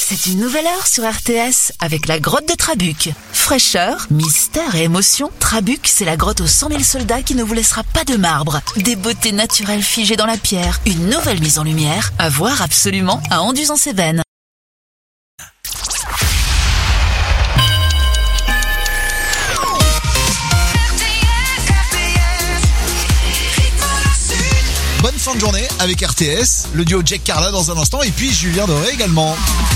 C'est une nouvelle heure sur RTS avec la grotte de Trabuc. Fraîcheur, mystère et émotion, Trabuc, c'est la grotte aux 100 000 soldats qui ne vous laissera pas de marbre. Des beautés naturelles figées dans la pierre, une nouvelle mise en lumière, à voir absolument à Anduze-en-Cévennes. Bonne fin de journée avec RTS, le duo Jack Carla dans un instant et puis Julien Doré également.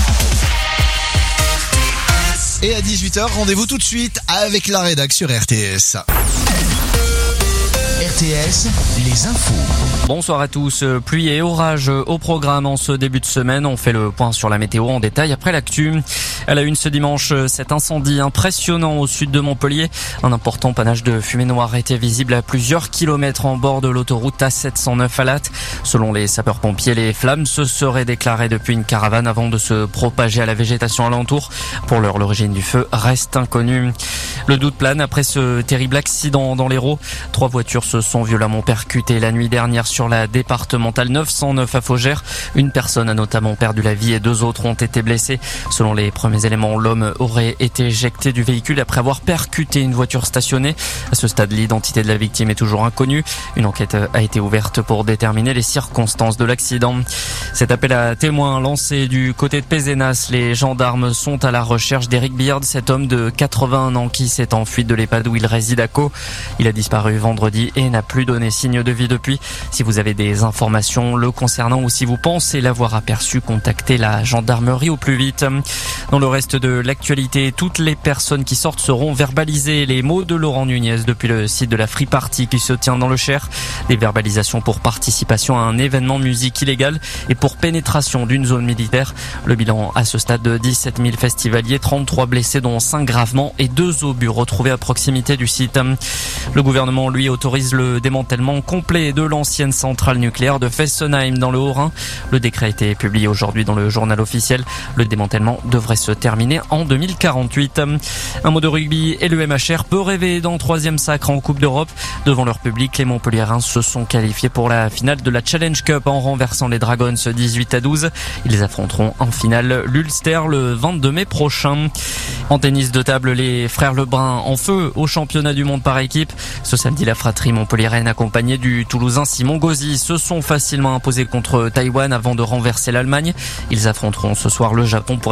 Et à 18h, rendez-vous tout de suite avec la rédac sur RTS. RTS, les infos. Bonsoir à tous. Pluie et orage au programme en ce début de semaine. On fait le point sur la météo en détail après l'actu. À la une ce dimanche, cet incendie impressionnant au sud de Montpellier. Un important panache de fumée noire était visible à plusieurs kilomètres en bord de l'autoroute A709 à Latte. Selon les sapeurs-pompiers, les flammes se seraient déclarées depuis une caravane avant de se propager à la végétation alentour. Pour l'heure, l'origine du feu reste inconnue. Le doute plane après ce terrible accident dans l'Hérault. 3 voitures se sont violemment percutées la nuit dernière sur la départementale 909 à Faugères. Une personne a notamment perdu la vie et 2 autres ont été blessés. Selon les premiers éléments, l'homme aurait été éjecté du véhicule après avoir percuté une voiture stationnée. À ce stade, l'identité de la victime est toujours inconnue. Une enquête a été ouverte pour déterminer les circonstances de l'accident. Cet appel à témoins lancé du côté de Pézenas, les gendarmes sont à la recherche d'Éric Beard, cet homme de 81 ans qui s'est enfui de l'EHPAD où il réside à Caux. Il a disparu vendredi et n'a plus donné signe de vie depuis. Si vous avez des informations le concernant ou si vous pensez l'avoir aperçu, contactez la gendarmerie au plus vite. Dans le reste de l'actualité, toutes les personnes qui sortent seront verbalisées. Les mots de Laurent Nunez depuis le site de la Free Party qui se tient dans le Cher. Des verbalisations pour participation à un événement de musique illégal et pour pénétration d'une zone militaire. Le bilan à ce stade de 17 000 festivaliers, 33 blessés dont 5 gravement et 2 obus retrouvés à proximité du site. Le gouvernement, lui, autorise le démantèlement complet de l'ancienne centrale nucléaire de Fessenheim dans le Haut-Rhin. Le décret a été publié aujourd'hui dans le journal officiel. Le démantèlement devrait se terminer en 2048. Un mot de rugby et le MHR peut rêver d'un 3e sacre en Coupe d'Europe. Devant leur public, les Montpelliérains se sont qualifiés pour la finale de la Challenge Cup en renversant les Dragons 18-12. Ils affronteront en finale l'Ulster le 22 mai prochain. En tennis de table, les frères Lebrun en feu au championnat du monde par équipe. Ce samedi, la fratrie montpelliéraine accompagnée du Toulousain Simon Gauzy se sont facilement imposés contre Taïwan avant de renverser l'Allemagne. Ils affronteront ce soir le Japon pour